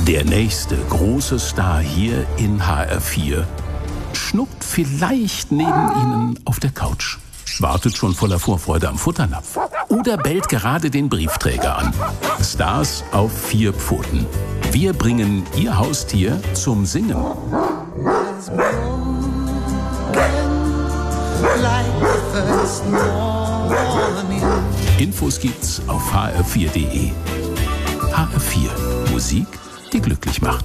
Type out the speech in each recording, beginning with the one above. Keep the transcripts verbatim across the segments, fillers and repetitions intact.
Der nächste große Star hier in H R vier schnuppt vielleicht neben Ihnen auf der Couch, wartet schon voller Vorfreude am Futternapf oder bellt gerade den Briefträger an. Stars auf vier Pfoten. Wir bringen Ihr Haustier zum Singen. Infos gibt's auf h r vier punkt d e. H R vier. Musik, die glücklich macht.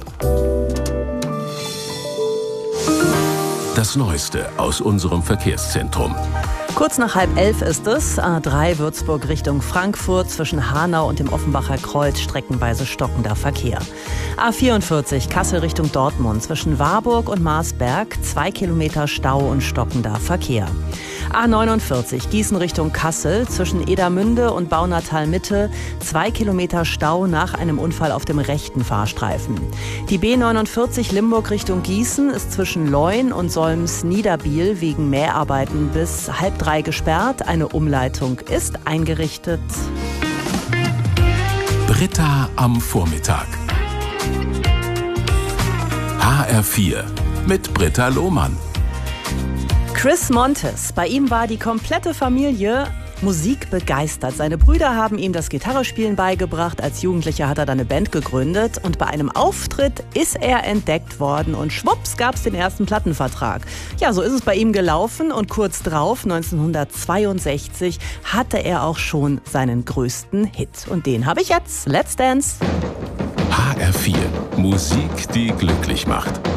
Das Neueste aus unserem Verkehrszentrum. Kurz nach halb elf ist es. A drei Würzburg Richtung Frankfurt zwischen Hanau und dem Offenbacher Kreuz streckenweise stockender Verkehr. A vierundvierzig Kassel Richtung Dortmund zwischen Warburg und Marsberg zwei Kilometer Stau und stockender Verkehr. A neunundvierzig Gießen Richtung Kassel zwischen Edermünde und Baunatal Mitte zwei Kilometer Stau nach einem Unfall auf dem rechten Fahrstreifen. Die B neunundvierzig Limburg Richtung Gießen ist zwischen Leun und Solms-Niederbiel wegen Mäharbeiten bis halb drei gesperrt. Eine Umleitung ist eingerichtet. Britta am Vormittag. H R vier mit Britta Lohmann. Chris Montes, bei ihm war die komplette Familie musikbegeistert. Seine Brüder haben ihm das Gitarrespielen beigebracht. Als Jugendlicher hat er dann eine Band gegründet und bei einem Auftritt ist er entdeckt worden und schwupps gab es den ersten Plattenvertrag. Ja, so ist es bei ihm gelaufen und kurz drauf, neunzehnhundertzweiundsechzig, hatte er auch schon seinen größten Hit. Und den habe ich jetzt. Let's Dance. H R vier. Musik, die glücklich macht.